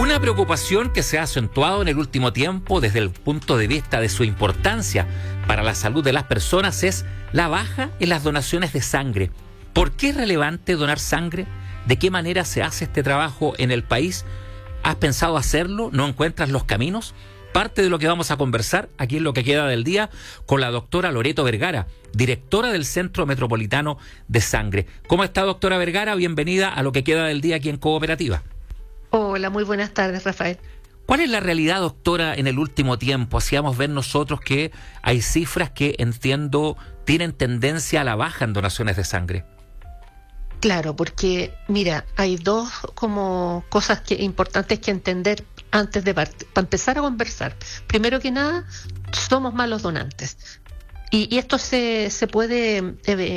Una preocupación que se ha acentuado en el último tiempo desde el punto de vista de su importancia para la salud de las personas es la baja en las donaciones de sangre. ¿Por qué es relevante donar sangre? ¿De qué manera se hace este trabajo en el país? ¿Has pensado hacerlo? ¿No encuentras los caminos? Parte de lo que vamos a conversar aquí en Lo que queda del día con la doctora Loreto Vergara, directora del Centro Metropolitano de Sangre. ¿Cómo está, doctora Vergara? Bienvenida a Lo que queda del día aquí en Cooperativa. Hola, muy buenas tardes, Rafael. ¿Cuál es la realidad, doctora, en el último tiempo? Hacíamos ver nosotros que hay cifras que, entiendo, tienen tendencia a la baja en donaciones de sangre. Claro, porque, mira, hay dos como cosas importantes que entender antes de para empezar a conversar. Primero que nada, somos malos donantes. Y esto se puede,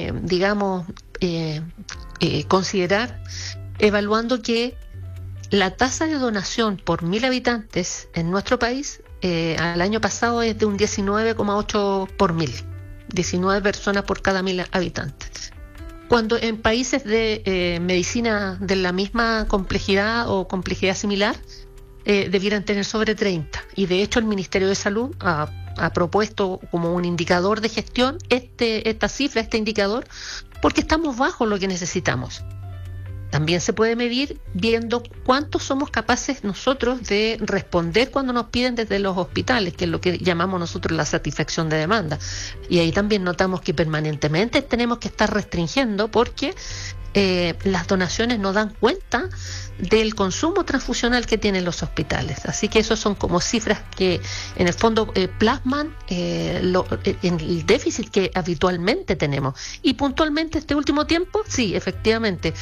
considerar evaluando que la tasa de donación por 1.000 habitantes en nuestro país al año pasado es de un 19,8 por 1.000. 19 personas por cada 1.000 habitantes. Cuando en países de medicina de la misma complejidad o complejidad similar, debieran tener sobre 30. Y de hecho el Ministerio de Salud ha propuesto como un indicador de gestión esta cifra, este indicador, porque estamos bajo lo que necesitamos. También se puede medir viendo cuánto somos capaces nosotros de responder cuando nos piden desde los hospitales, que es lo que llamamos nosotros la satisfacción de demanda. Y ahí también notamos que permanentemente tenemos que estar restringiendo porque las donaciones no dan cuenta del consumo transfusional que tienen los hospitales. Así que esos son como cifras que en el fondo plasman el déficit que habitualmente tenemos. Y puntualmente este último tiempo, sí, efectivamente,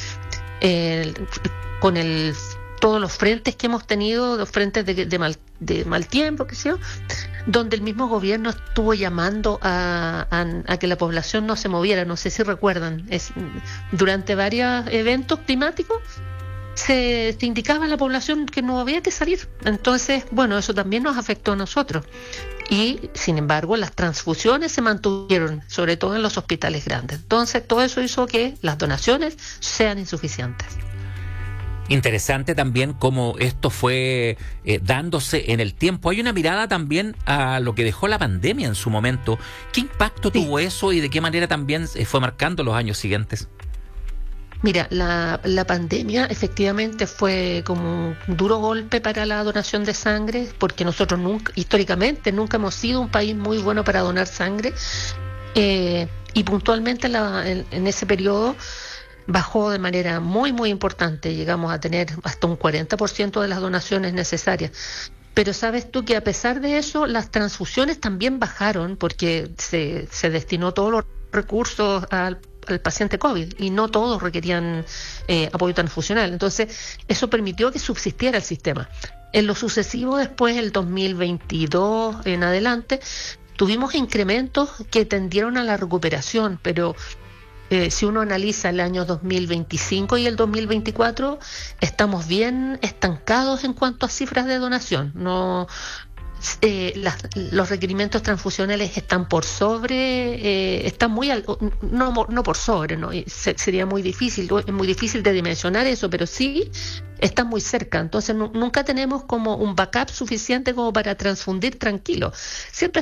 con todos los frentes que hemos tenido, los frentes de mal tiempo, qué sé yo, donde el mismo gobierno estuvo llamando a que la población no se moviera. No sé si recuerdan, durante varios eventos climáticos se indicaba a la población que no había que salir. Entonces, bueno, eso también nos afectó a nosotros. Y, sin embargo, las transfusiones se mantuvieron, sobre todo en los hospitales grandes. Entonces, todo eso hizo que las donaciones sean insuficientes. Interesante también cómo esto fue dándose en el tiempo. Hay una mirada también a lo que dejó la pandemia en su momento. ¿Qué impacto tuvo eso y de qué manera también fue marcando los años siguientes? Mira, la pandemia efectivamente fue como un duro golpe para la donación de sangre, porque nosotros históricamente nunca hemos sido un país muy bueno para donar sangre, y puntualmente en ese periodo bajó de manera muy, muy importante. Llegamos a tener hasta un 40% de las donaciones necesarias. Pero sabes tú que a pesar de eso, las transfusiones también bajaron porque se destinó todos los recursos al paciente COVID y no todos requerían apoyo transfusional. Entonces, eso permitió que subsistiera el sistema. En lo sucesivo, después, el 2022 en adelante, tuvimos incrementos que tendieron a la recuperación, pero si uno analiza el año 2025 y el 2024, estamos bien estancados en cuanto a cifras de donación. Los requerimientos transfusionales están por sobre, están muy no por sobre, no sería muy difícil, es muy difícil de dimensionar eso, pero sí están muy cerca. Entonces nunca tenemos como un backup suficiente como para transfundir tranquilo. Siempre